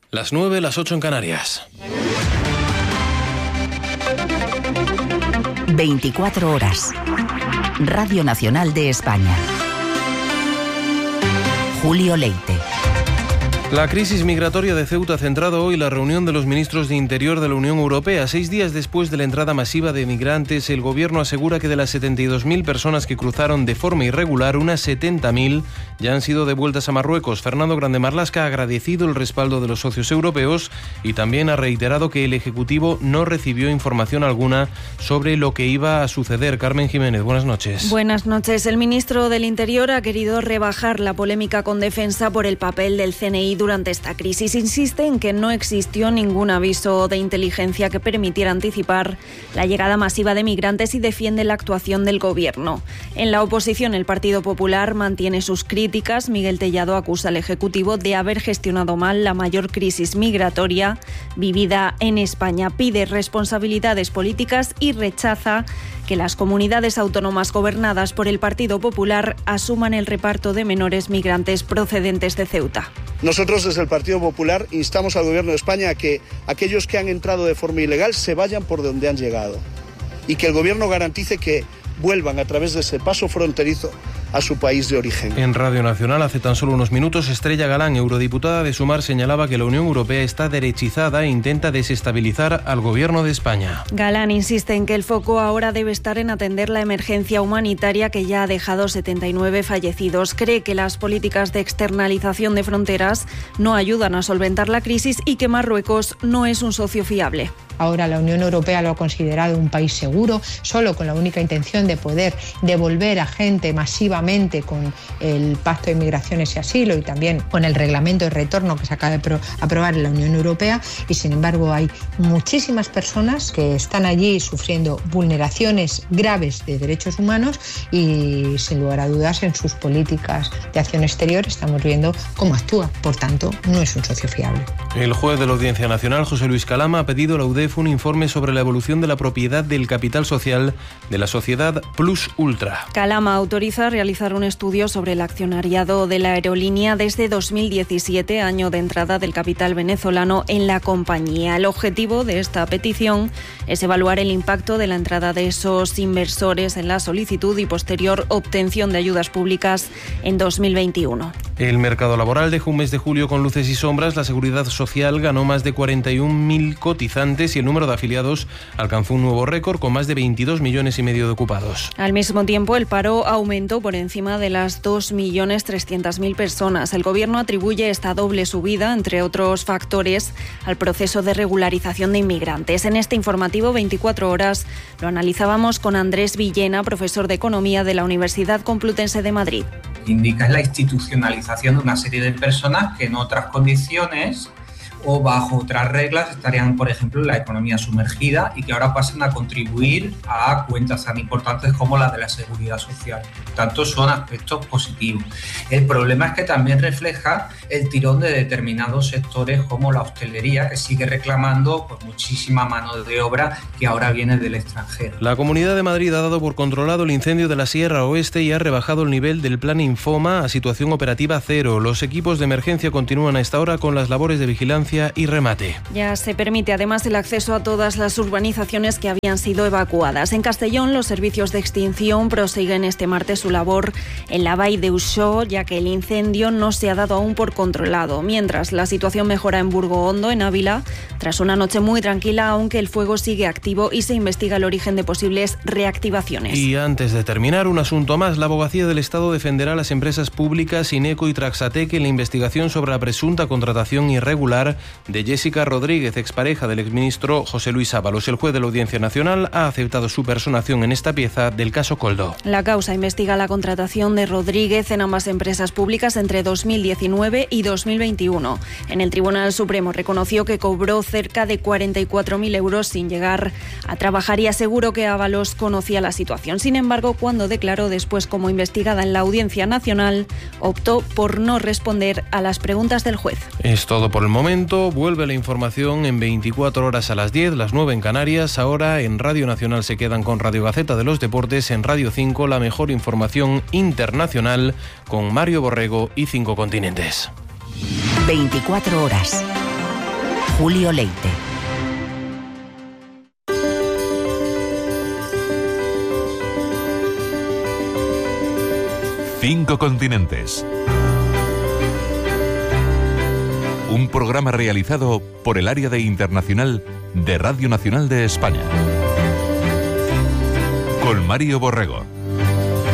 Las 9, las 8 en Canarias. 24 horas. Radio Nacional de España. Julio Leite. La crisis migratoria de Ceuta ha centrado hoy la reunión de los ministros de Interior de la Unión Europea. 6 días después de la entrada masiva de migrantes, el gobierno asegura que de las 72.000 personas que cruzaron de forma irregular, unas 70.000 ya han sido devueltas a Marruecos. Fernando Grande Marlaska ha agradecido el respaldo de los socios europeos y también ha reiterado que el Ejecutivo no recibió información alguna sobre lo que iba a suceder. Carmen Jiménez, buenas noches. Buenas noches. El ministro del Interior ha querido rebajar la polémica con Defensa por el papel del CNI durante esta crisis. Insiste en que no existió ningún aviso de inteligencia que permitiera anticipar la llegada masiva de migrantes y defiende la actuación del Gobierno. En la oposición, el Partido Popular mantiene sus críticas. Miguel Tellado acusa al Ejecutivo de haber gestionado mal la mayor crisis migratoria vivida en España. Pide responsabilidades políticas y rechaza que las comunidades autónomas gobernadas por el Partido Popular asuman el reparto de menores migrantes procedentes de Ceuta. Nosotros desde el Partido Popular instamos al Gobierno de España a que aquellos que han entrado de forma ilegal se vayan por donde han llegado y que el Gobierno garantice que vuelvan a través de ese paso fronterizo a su país de origen. En Radio Nacional, hace tan solo unos minutos, Estrella Galán, eurodiputada de Sumar, señalaba que la Unión Europea está derechizada e intenta desestabilizar al Gobierno de España. Galán insiste en que el foco ahora debe estar en atender la emergencia humanitaria que ya ha dejado 79 fallecidos. Cree que las políticas de externalización de fronteras no ayudan a solventar la crisis y que Marruecos no es un socio fiable. Ahora la Unión Europea lo ha considerado un país seguro, solo con la única intención de poder devolver a gente masivamente con el Pacto de Migraciones y Asilo y también con el reglamento de retorno que se acaba de aprobar en la Unión Europea. Y sin embargo hay muchísimas personas que están allí sufriendo vulneraciones graves de derechos humanos y sin lugar a dudas en sus políticas de acción exterior estamos viendo cómo actúa. Por tanto, no es un socio fiable. El juez de la Audiencia Nacional, José Luis Calama, ha pedido a la UDEF un informe sobre la evolución de la propiedad del capital social de la sociedad Plus Ultra. Calama autoriza realizar un estudio sobre el accionariado de la aerolínea desde 2017, año de entrada del capital venezolano en la compañía. El objetivo de esta petición es evaluar el impacto de la entrada de esos inversores en la solicitud y posterior obtención de ayudas públicas en 2021. El mercado laboral dejó un mes de julio con luces y sombras. La Seguridad Social ganó más de 41.000 cotizantes y el número de afiliados alcanzó un nuevo récord con más de 22,5 millones de ocupados. Al mismo tiempo, el paro aumentó por encima de las 2.300.000 personas. El Gobierno atribuye esta doble subida, entre otros factores, al proceso de regularización de inmigrantes. En este informativo 24 horas lo analizábamos con Andrés Villena, profesor de Economía de la Universidad Complutense de Madrid. Indica es la institucionalización de una serie de personas que en otras condiciones o bajo otras reglas estarían, por ejemplo, en la economía sumergida y que ahora pasan a contribuir a cuentas tan importantes como la de la seguridad social. Por tanto, son aspectos positivos. El problema es que también refleja el tirón de determinados sectores como la hostelería, que sigue reclamando pues, muchísima mano de obra que ahora viene del extranjero. La Comunidad de Madrid ha dado por controlado el incendio de la Sierra Oeste y ha rebajado el nivel del plan Infoma a situación operativa 0. Los equipos de emergencia continúan a esta hora con las labores de vigilancia y remate. Ya se permite además el acceso a todas las urbanizaciones que habían sido evacuadas. En Castellón, los servicios de extinción prosiguen este martes su labor en la Vall d'Uixó, ya que el incendio no se ha dado aún por controlado. Mientras, la situación mejora en Burgo Hondo, en Ávila, tras una noche muy tranquila, aunque el fuego sigue activo y se investiga el origen de posibles reactivaciones. Y antes de terminar, un asunto más. La Abogacía del Estado defenderá a las empresas públicas Ineco y Traxatec en la investigación sobre la presunta contratación irregular de Jessica Rodríguez, expareja del exministro José Luis Ábalos. El juez de la Audiencia Nacional ha aceptado su personación en esta pieza del caso Coldo. La causa investiga la contratación de Rodríguez en ambas empresas públicas entre 2019 y 2021. En el Tribunal Supremo reconoció que cobró cerca de 44.000 euros sin llegar a trabajar y aseguró que Ábalos conocía la situación. Sin embargo, cuando declaró después como investigada en la Audiencia Nacional, optó por no responder a las preguntas del juez. Es todo por el momento. Vuelve la información en 24 horas a las 10, las 9 en Canarias. Ahora en Radio Nacional se quedan con Radio Gaceta de los Deportes. En Radio 5 la mejor información internacional con Mario Borrego y 5 continentes. 24 horas. Julio Leite. Cinco continentes. Un programa realizado por el Área de Internacional de Radio Nacional de España. Con Mario Borrego.